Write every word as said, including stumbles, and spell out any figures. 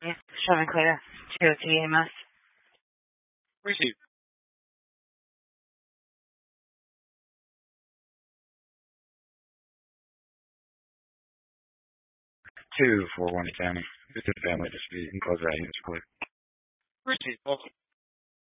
Seven clear. T O T E M S. Receive. Two four one County. It's a family dispute. Enclose that unit, please. Receive. Welcome.